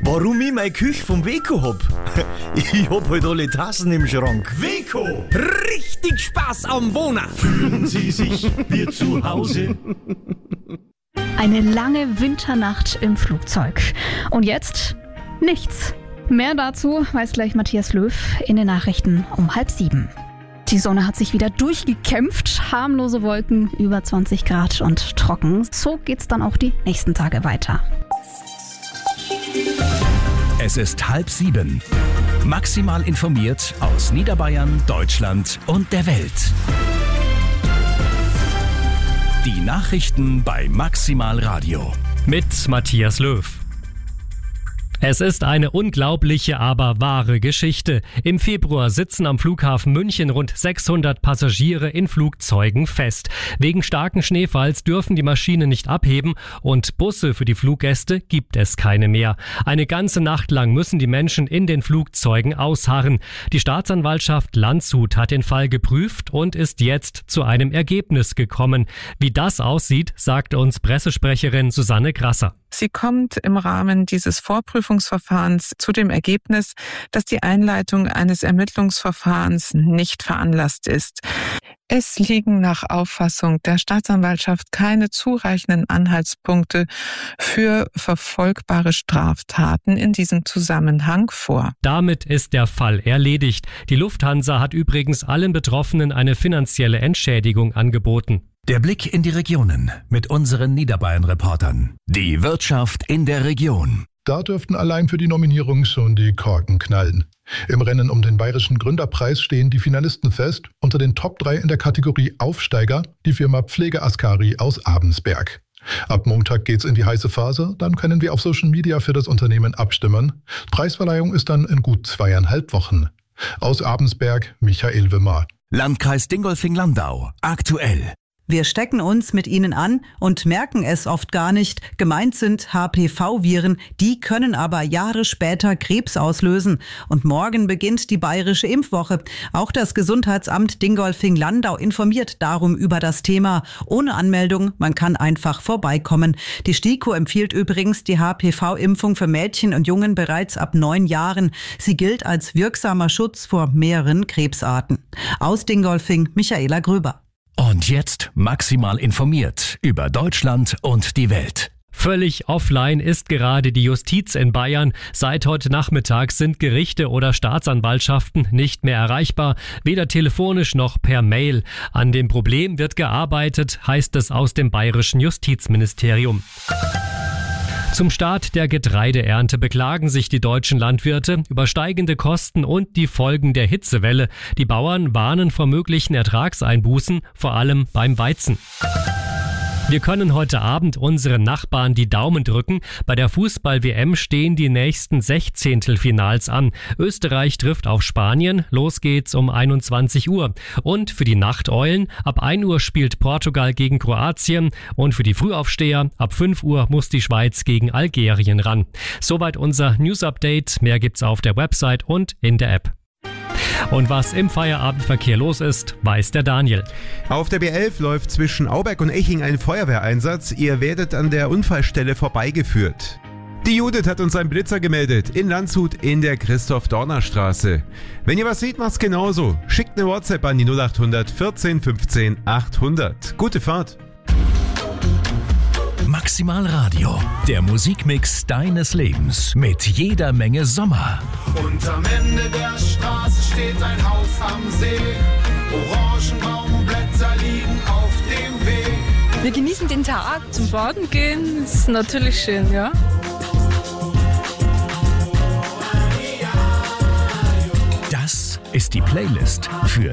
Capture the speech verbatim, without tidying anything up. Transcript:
Warum ich meine Küche vom Weco hab? Ich hab halt alle Tassen im Schrank. Weco! Richtig Spaß am Wohnen! Fühlen Sie sich wie zu Hause? Eine lange Winternacht im Flugzeug. Und jetzt nichts. Mehr dazu weiß gleich Matthias Löw in den Nachrichten um halb sieben. Die Sonne hat sich wieder durchgekämpft. Harmlose Wolken, über zwanzig Grad und trocken. So geht's dann auch die nächsten Tage weiter. Es ist halb sieben. Maximal informiert aus Niederbayern, Deutschland und der Welt. Die Nachrichten bei Maximal Radio. Mit Matthias Löw. Es ist eine unglaubliche, aber wahre Geschichte. Im Februar sitzen am Flughafen München rund sechshundert Passagiere in Flugzeugen fest. Wegen starken Schneefalls dürfen die Maschinen nicht abheben und Busse für die Fluggäste gibt es keine mehr. Eine ganze Nacht lang müssen die Menschen in den Flugzeugen ausharren. Die Staatsanwaltschaft Landshut hat den Fall geprüft und ist jetzt zu einem Ergebnis gekommen. Wie das aussieht, sagt uns Pressesprecherin Susanne Grasser. Sie kommt im Rahmen dieses Vorprüfungsverfahrens zu dem Ergebnis, dass die Einleitung eines Ermittlungsverfahrens nicht veranlasst ist. Es liegen nach Auffassung der Staatsanwaltschaft keine zureichenden Anhaltspunkte für verfolgbare Straftaten in diesem Zusammenhang vor. Damit ist der Fall erledigt. Die Lufthansa hat übrigens allen Betroffenen eine finanzielle Entschädigung angeboten. Der Blick in die Regionen mit unseren Niederbayern-Reportern. Die Wirtschaft in der Region. Da dürften allein für die Nominierung schon die Korken knallen. Im Rennen um den Bayerischen Gründerpreis stehen die Finalisten fest. Unter den Top drei in der Kategorie Aufsteiger die Firma Pflege Askari aus Abensberg. Ab Montag geht's in die heiße Phase, dann können wir auf Social Media für das Unternehmen abstimmen. Preisverleihung ist dann in gut zweieinhalb Wochen. Aus Abensberg, Michael Wimmer. Landkreis Dingolfing-Landau. Aktuell. Wir stecken uns mit ihnen an und merken es oft gar nicht. Gemeint sind H P V-Viren, die können aber Jahre später Krebs auslösen. Und morgen beginnt die bayerische Impfwoche. Auch das Gesundheitsamt Dingolfing-Landau informiert darum über das Thema. Ohne Anmeldung, man kann einfach vorbeikommen. Die STIKO empfiehlt übrigens die H P V-Impfung für Mädchen und Jungen bereits ab neun Jahren. Sie gilt als wirksamer Schutz vor mehreren Krebsarten. Aus Dingolfing, Michaela Gröber. Und jetzt maximal informiert über Deutschland und die Welt. Völlig offline ist gerade die Justiz in Bayern. Seit heute Nachmittag sind Gerichte oder Staatsanwaltschaften nicht mehr erreichbar, weder telefonisch noch per Mail. An dem Problem wird gearbeitet, heißt es aus dem bayerischen Justizministerium. Zum Start der Getreideernte beklagen sich die deutschen Landwirte über steigende Kosten und die Folgen der Hitzewelle. Die Bauern warnen vor möglichen Ertragseinbußen, vor allem beim Weizen. Wir können heute Abend unseren Nachbarn die Daumen drücken. Bei der Fußball-W M stehen die nächsten Sechzehntelfinals an. Österreich trifft auf Spanien. Los geht's um einundzwanzig Uhr. Und für die Nachteulen, ab ein Uhr spielt Portugal gegen Kroatien. Und für die Frühaufsteher, ab fünf Uhr muss die Schweiz gegen Algerien ran. Soweit unser News-Update. Mehr gibt's auf der Website und in der App. Und was im Feierabendverkehr los ist, weiß der Daniel. Auf der B elf läuft zwischen Auberg und Eching ein Feuerwehreinsatz. Ihr werdet an der Unfallstelle vorbeigeführt. Die Judith hat uns einen Blitzer gemeldet in Landshut in der Christoph-Dorner-Straße. Wenn ihr was seht, macht's genauso. Schickt eine WhatsApp an die null acht hundert vierzehn fünfzehn achthundert. Gute Fahrt. Maximal Radio, der Musikmix deines Lebens mit jeder Menge Sommer. Und am Ende der Straße steht ein Haus am See. Orangenbaumblätter liegen auf dem Weg. Wir genießen den Tag, zum Baden gehen, ist natürlich schön, ja. Das ist die Playlist für